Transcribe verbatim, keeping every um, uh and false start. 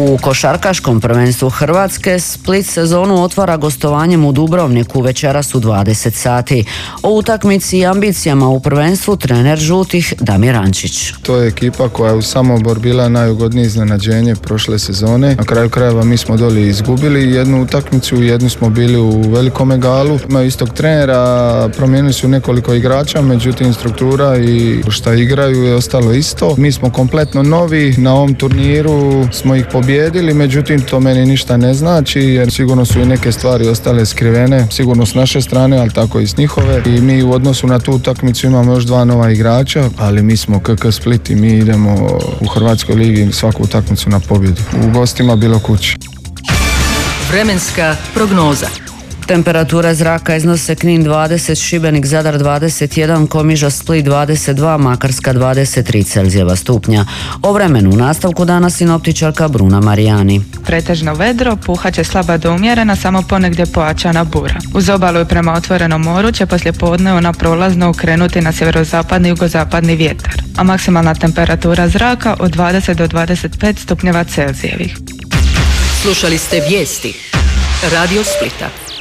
U košarkaškom prvenstvu Hrvatske Split sezonu otvara gostovanjem u Dubrovniku večeras u dvadeset sati. O utakmici i ambicijama u prvenstvu trener žutih Damir Ančić. To je ekipa koja je u Samobor bila najugodnije iznenađenje prošle sezone. Na kraju krajeva mi smo doli izgubili jednu utakmicu, jednu smo bili u velikome galu. Imaju istog trenera, promijenili su nekoliko igrača, međutim struktura i šta igraju je ostalo isto. Mi smo kompletno novi, na ovom turniru smo ih pobjedili, međutim to meni ništa ne znači jer sigurno su i neke stvari ostale skrivene, sigurno s naše strane, ali tako i s njihove. I mi u odnosu na tu utakmicu imamo još dva nova igrača, ali mi smo K K Split i mi idemo u Hrvatskoj ligi svaku utakmicu na pobjedu. U gostima bilo kući. Vremenska prognoza. Temperatura zraka iznose Knin dvadeset, Šibenik, Zadar dvadeset jedan, Komiža, Split dvadeset dva, Makarska dvadeset tri Celzijeva stupnja. O vremenu u nastavku dana sinoptičarka Bruna Marijani. Pretežno vedro, puhat će slaba do umjerena, samo ponegdje pojačana bura. Uz obalu i prema otvorenom moru će poslijepodne ona prolazno ukrenuti na sjeverozapadni i jugozapadni vjetar, a maksimalna temperatura zraka od dvadeset do dvadeset pet stupnjeva Celzijevih. Slušali ste vijesti Radio Splita.